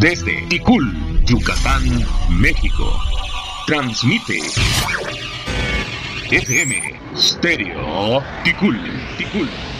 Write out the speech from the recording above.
desde Ticul, Yucatán, México. Transmite FM Stereo Ticul.